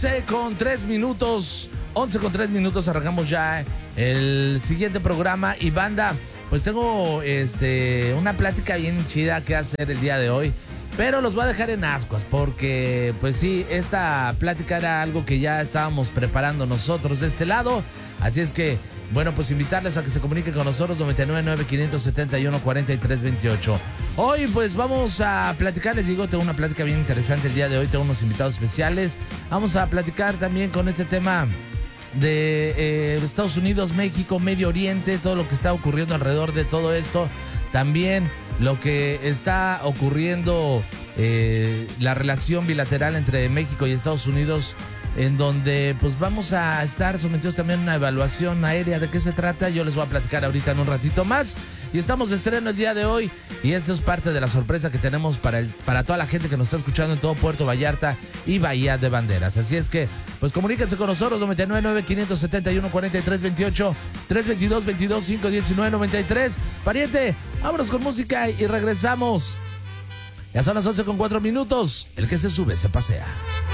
11 con 3 minutos, arrancamos ya el siguiente programa. Y banda, pues tengo una plática bien chida que hacer el día de hoy, pero los voy a dejar en ascuas porque, pues sí, esta plática era algo que ya estábamos preparando nosotros de este lado. Así es que, bueno, pues invitarles a que se comuniquen con nosotros, 999-571-4328. Hoy, pues vamos a platicar, les digo, tengo una plática bien interesante el día de hoy, tengo unos invitados especiales. Vamos a platicar también con este tema de Estados Unidos, México, Medio Oriente, todo lo que está ocurriendo alrededor de todo esto. También lo que está ocurriendo, la relación bilateral entre México y Estados Unidos, en donde pues vamos a estar sometidos también a una evaluación aérea. ¿De qué se trata? Yo les voy a platicar ahorita en un ratito más. Y estamos de estreno el día de hoy, y eso es parte de la sorpresa que tenemos para toda la gente que nos está escuchando en todo Puerto Vallarta y Bahía de Banderas. Así es que, pues comuníquense con nosotros, 999-571-4328, 322-22-519-93. Pariente, vámonos con música y regresamos. Ya son las 11 con 4 minutos. El que se sube se pasea.